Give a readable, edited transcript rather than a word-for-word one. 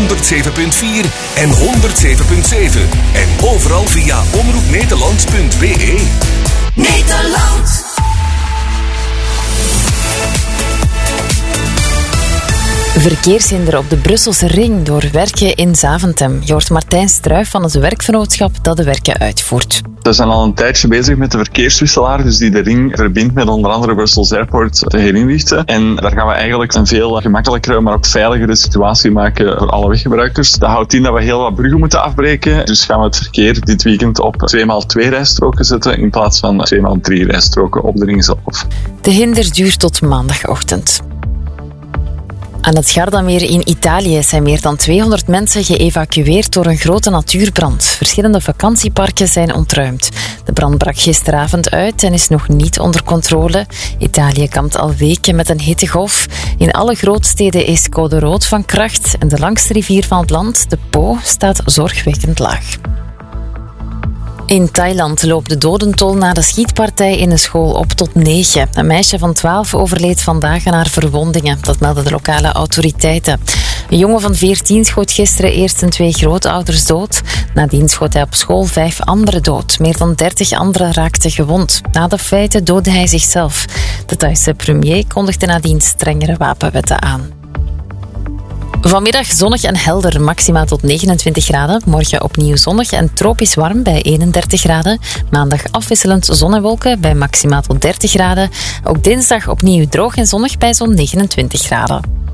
107.4 en 107.7. En overal via omroepnederland.be. Nederland. Verkeershinder op de Brusselse ring door werken in Zaventem. Je hoort Martijn Struijf van het werkvernootschap dat de werken uitvoert. We zijn al een tijdje bezig met de verkeerswisselaar, dus die de ring verbindt met onder andere Brussels Airport te herinrichten. En daar gaan we eigenlijk een veel gemakkelijkere, maar ook veiligere situatie maken voor alle weggebruikers. Dat houdt in dat we heel wat bruggen moeten afbreken. Dus gaan we het verkeer dit weekend op 2x2 rijstroken zetten in plaats van 2x3 rijstroken op de ring zelf. De hinder duurt tot maandagochtend. Aan het Gardameer in Italië zijn meer dan 200 mensen geëvacueerd door een grote natuurbrand. Verschillende vakantieparken zijn ontruimd. De brand brak gisteravond uit en is nog niet onder controle. Italië kampt al weken met een hittegolf. In alle grootsteden is code rood van kracht en de langste rivier van het land, de Po, staat zorgwekkend laag. In Thailand loopt de dodentol na de schietpartij in een school op tot 9. Een meisje van 12 overleed vandaag aan haar verwondingen. Dat melden de lokale autoriteiten. Een jongen van 14 schoot gisteren eerst zijn 2 grootouders dood. Nadien schoot hij op school 5 anderen dood. Meer dan 30 anderen raakten gewond. Na de feiten doodde hij zichzelf. De Thaise premier kondigde nadien strengere wapenwetten aan. Vanmiddag zonnig en helder, maxima tot 29 graden. Morgen opnieuw zonnig en tropisch warm bij 31 graden. Maandag afwisselend zon en wolken bij maxima tot 30 graden. Ook dinsdag opnieuw droog en zonnig bij zo'n 29 graden.